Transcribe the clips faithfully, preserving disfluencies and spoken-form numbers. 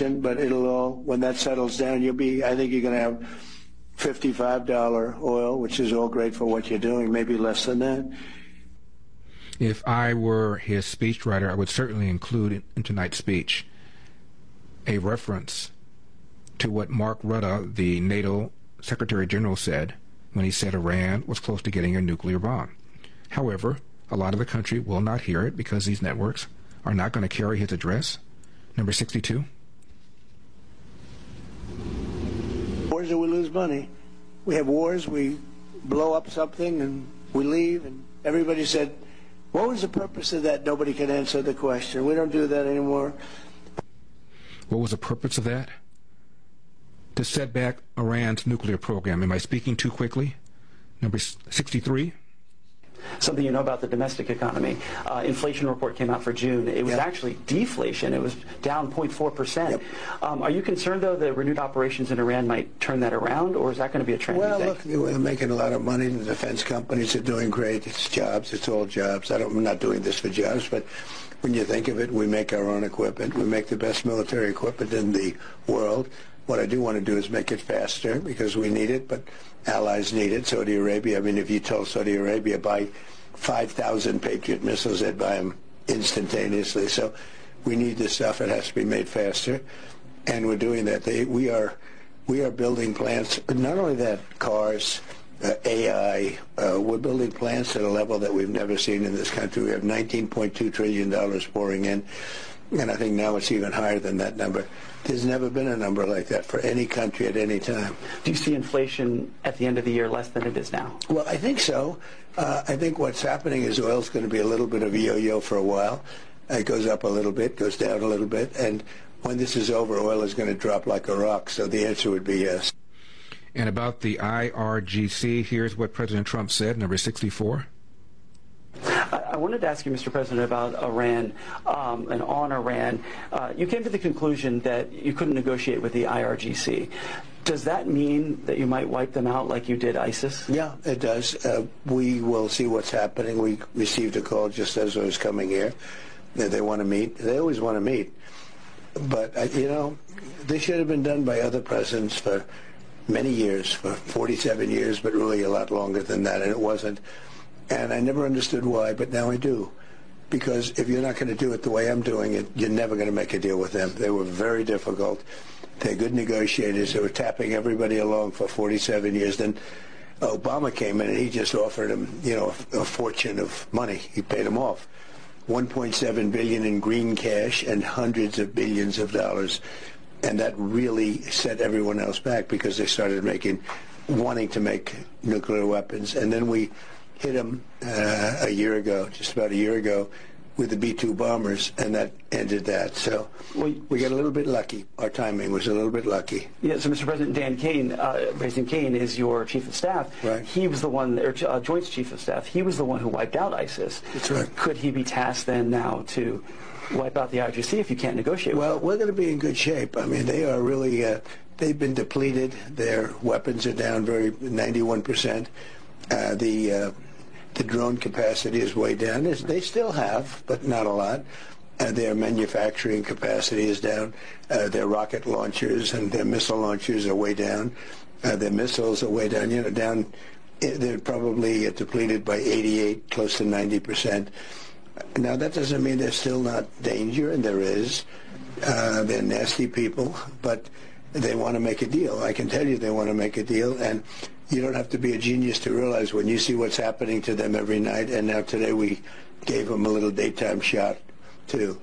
mentioned, but it'll all, when that settles down, you'll be, I think you're going to have fifty-five dollar oil, which is all great for what you're doing, maybe less than that. If I were his speechwriter, I would certainly include in tonight's speech a reference to what Mark Rutte, the NATO Secretary General, said when he said Iran was close to getting a nuclear bomb. However, a lot of the country will not hear it because these networks are not going to carry his address. Number sixty-two. Wars and we lose money. We have wars, we blow up something and we leave, and everybody said, what was the purpose of that? Nobody can answer the question. We don't do that anymore. What was the purpose of that? To set back Iran's nuclear program. Am I speaking too quickly? Number sixty-three. Something you know about the domestic economy. Uh, inflation report came out for June. It was yep. actually deflation. It was down zero point four percent. Yep. Um, are you concerned, though, that renewed operations in Iran might turn that around, or is that going to be a trend? Well, you look, think? we're making a lot of money. The defense companies are doing great. It's jobs. It's all jobs. I don't, I'm not doing this for jobs, but when you think of it, we make our own equipment. We make the best military equipment in the world. What I do want to do is make it faster because we need it, but allies need it. Saudi Arabia, I mean, if you told Saudi Arabia buy five thousand Patriot missiles, they'd buy them instantaneously. So we need this stuff. It has to be made faster, and we're doing that. They, we are we are building plants. But not only that, cars, uh, A I. Uh, we're building plants at a level that we've never seen in this country. We have nineteen point two trillion dollars pouring in, and I think now it's even higher than that number. There's never been a number like that for any country at any time. Do you see inflation at the end of the year less than it is now? Well, I think so. Uh, I think what's happening is oil's going to be a little bit of a yo-yo for a while. It goes up a little bit, goes down a little bit, and when this is over, oil is going to drop like a rock. So the answer would be yes. And about the I R G C, here's what President Trump said, number sixty-four. I wanted to ask you, Mister President, about Iran um, and on Iran. Uh, you came to the conclusion that you couldn't negotiate with the I R G C. Does that mean that you might wipe them out like you did ISIS? Yeah, it does. Uh, we will see what's happening. We received a call just as I was coming here. They, they want to meet. They always want to meet. But, uh, you know, this should have been done by other presidents for many years, for forty-seven years, but really a lot longer than that, and it wasn't. And I never understood why, but now I do. Because if you're not going to do it the way I'm doing it, you're never going to make a deal with them. They were very difficult. They're good negotiators. They were tapping everybody along for forty-seven years. Then Obama came in and he just offered them, you know, a fortune of money. He paid them off. one point seven billion dollars in green cash and hundreds of billions of dollars. And that really set everyone else back because they started making, wanting to make nuclear weapons. And then we hit them uh, a year ago, just about a year ago, with the B two bombers, and that ended that. So well, we got a little bit lucky. Our timing was a little bit lucky. Yeah, so Mister President, Dan Kane, uh, President Kane is your chief of staff. Right. He was the one, or uh, Joint's chief of staff, he was the one who wiped out ISIS. That's right. Could he be tasked then now to wipe out the I R G C if you can't negotiate well, with them? We're going to be in good shape. I mean, they are really, uh, they've been depleted. Their weapons are down very, ninety-one percent. Uh, the... Uh, The drone capacity is way down. They still have, but not a lot. Uh, their manufacturing capacity is down. Uh, their rocket launchers and their missile launchers are way down. Uh, their missiles are way down. You know, down. They're probably depleted by eighty-eight, close to ninety percent. Now that doesn't mean there's still not danger, and there is. Uh, they're nasty people, but they want to make a deal. I can tell you they want to make a deal, and you don't have to be a genius to realize when you see what's happening to them every night, and now today we gave them a little daytime shot, too.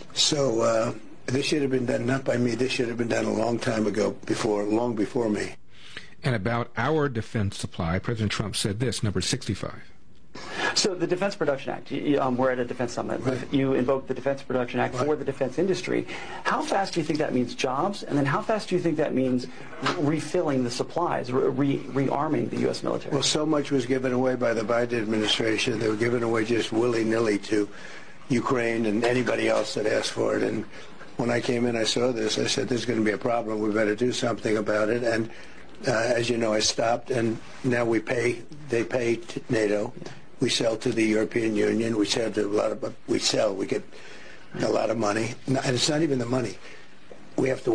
So uh, this should have been done, not by me, this should have been done a long time ago, before, long before me. And about our defense supply, President Trump said this, number sixty-five. So the Defense Production Act, you, um, we're at a defense summit. Right. You invoked the Defense Production Act right. for the defense industry. How fast do you think that means jobs? And then how fast do you think that means refilling the supplies, re rearming the U S military? Well, so much was given away by the Biden administration. They were given away just willy-nilly to Ukraine and anybody else that asked for it. And when I came in, I saw this. I said, there's going to be a problem. We better do something about it. And uh, as you know, I stopped, and now we pay, they pay NATO. We sell to the European Union. We sell to a lot of, we sell, we get a lot of money. And it's not even the money. We have to